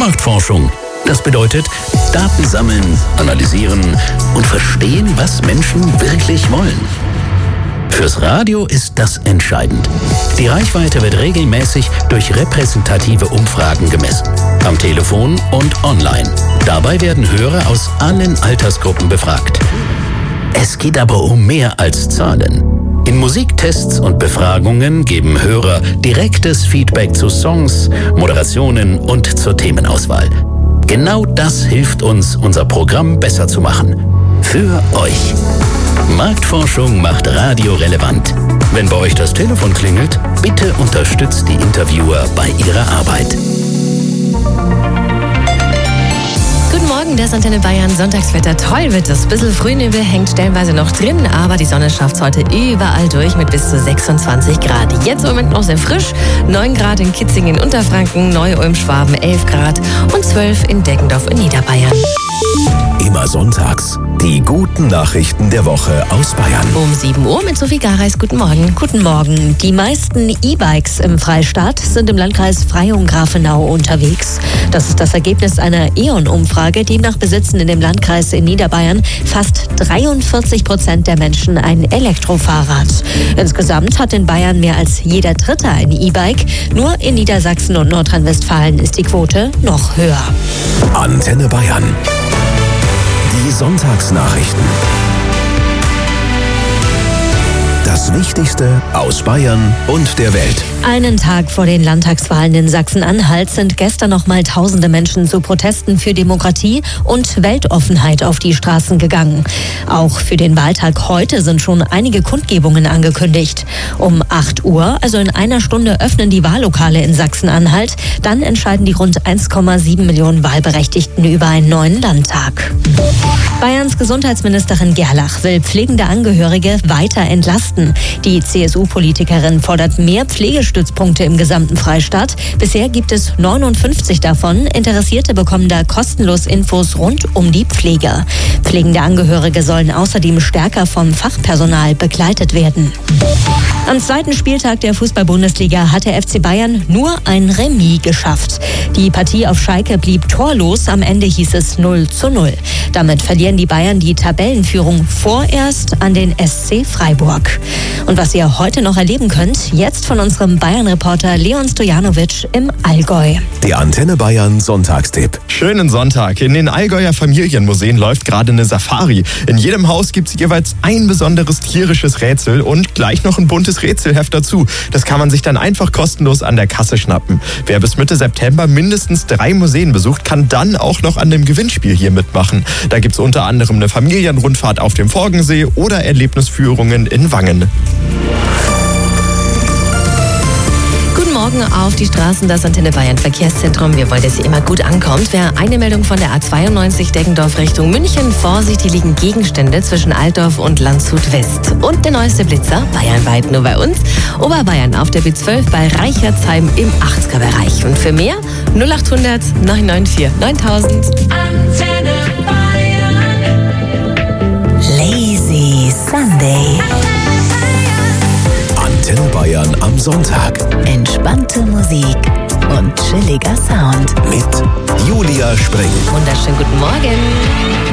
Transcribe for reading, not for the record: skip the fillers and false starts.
Marktforschung. Das bedeutet, Daten sammeln, analysieren und verstehen, was Menschen wirklich wollen. Fürs Radio ist das entscheidend. Die Reichweite wird regelmäßig durch repräsentative Umfragen gemessen. Am Telefon und online. Dabei werden Hörer aus allen Altersgruppen befragt. Es geht aber um mehr als Zahlen. In Musiktests und Befragungen geben Hörer direktes Feedback zu Songs, Moderationen und zur Themenauswahl. Genau das hilft uns, unser Programm besser zu machen. Für euch. Marktforschung macht Radio relevant. Wenn bei euch das Telefon klingelt, bitte unterstützt die Interviewer bei ihrer Arbeit. Guten Morgen, das ist Antenne Bayern. Sonntagswetter, toll wird es. Bisschen Frühnebel hängt stellenweise noch drin, aber die Sonne schafft es heute überall durch mit bis zu 26 Grad. Jetzt im Moment noch sehr frisch. 9 Grad in Kitzingen in Unterfranken, Neu-Ulm, Schwaben 11 Grad und 12 in Deggendorf in Niederbayern. Immer sonntags die guten Nachrichten der Woche aus Bayern. Um 7 Uhr mit Sophie Gareis. Guten Morgen. Guten Morgen. Die meisten E-Bikes im Freistaat sind im Landkreis Freyung-Grafenau unterwegs. Das ist das Ergebnis einer E.ON-Umfrage. Demnach besitzen in dem Landkreis in Niederbayern fast 43% der Menschen ein Elektrofahrrad. Insgesamt hat in Bayern mehr als jeder Dritte ein E-Bike. Nur in Niedersachsen und Nordrhein-Westfalen ist die Quote noch höher. Antenne Bayern. Die Sonntagsnachrichten. Das Wichtigste aus Bayern und der Welt. Einen Tag vor den Landtagswahlen in Sachsen-Anhalt sind gestern nochmal tausende Menschen zu Protesten für Demokratie und Weltoffenheit auf die Straßen gegangen. Auch für den Wahltag heute sind schon einige Kundgebungen angekündigt. Um 8 Uhr, also in einer Stunde, öffnen die Wahllokale in Sachsen-Anhalt. Dann entscheiden die rund 1,7 Millionen Wahlberechtigten über einen neuen Landtag. Bayerns Gesundheitsministerin Gerlach will pflegende Angehörige weiter entlasten. Die CSU-Politikerin fordert mehr Pflegestützpunkte im gesamten Freistaat. Bisher gibt es 59 davon. Interessierte bekommen da kostenlos Infos rund um die Pflege. Pflegende Angehörige sollen außerdem stärker vom Fachpersonal begleitet werden. Am zweiten Spieltag der Fußball-Bundesliga hat der FC Bayern nur ein Remis geschafft. Die Partie auf Schalke blieb torlos. Am Ende hieß es 0:0. Damit verlieren die Bayern die Tabellenführung vorerst an den SC Freiburg. Und was ihr heute noch erleben könnt, jetzt von unserem Bayern-Reporter Leon Stojanovic im Allgäu. Der Antenne Bayern Sonntagstipp. Schönen Sonntag. In den Allgäuer Familienmuseen läuft gerade eine Safari. In jedem Haus gibt es jeweils ein besonderes tierisches Rätsel und gleich noch ein buntes Rätselheft dazu. Das kann man sich dann einfach kostenlos an der Kasse schnappen. Wer bis Mitte September mindestens 3 Museen besucht, kann dann auch noch an dem Gewinnspiel hier mitmachen. Da gibt es unter anderem eine Familienrundfahrt auf dem Forgensee oder Erlebnisführungen in Wangen. Morgen auf die Straßen des Antenne Bayern Verkehrszentrum. Wir wollen, dass ihr immer gut ankommt. Wer eine Meldung von der A92 Deggendorf Richtung München. Vorsicht, hier liegen Gegenstände zwischen Altdorf und Landshut West. Und der neueste Blitzer, bayernweit nur bei uns. Oberbayern auf der B12 bei Reichertsheim im 80er-Bereich. Und für mehr 0800 994 9000. Antenne Bayern. Lazy Sunday. Antenne Bayern am Sonntag. Entspannte Musik und chilliger Sound. Mit Julia Spring. Wunderschönen guten Morgen.